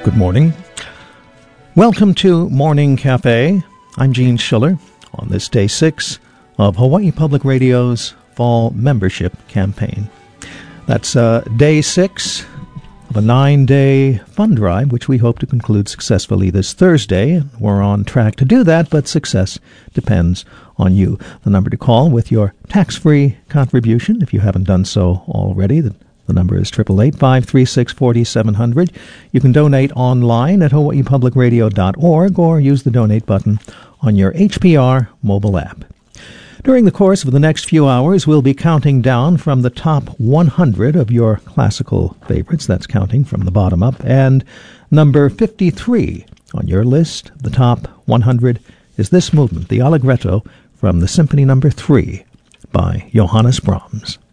Good morning. Welcome to Morning Cafe. I'm Gene Schiller on this day 6 of Hawaii Public Radio's Fall Membership Campaign. That's day 6 of a 9-day fund drive, which we hope to conclude successfully this Thursday. We're on track to do that, but success depends on you. The number to call with your tax-free contribution, if you haven't done so already, the number is 888-536-4700. You can donate online at hawaiipublicradio.org or use the donate button on your HPR mobile app. During the course of the next few hours, we'll be counting down from the top 100 of your classical favorites. That's counting from the bottom up. And number 53 on your list, the top 100, is this movement, the Allegretto from the Symphony No. 3 by Johannes Brahms.